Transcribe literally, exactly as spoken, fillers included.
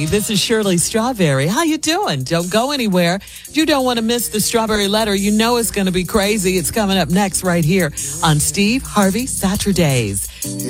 This is Shirley Strawberry. How you doing? Don't go anywhere. You don't want to miss the Strawberry Letter. You know it's going to be crazy. It's coming up next right here on Steve Harvey Saturdays.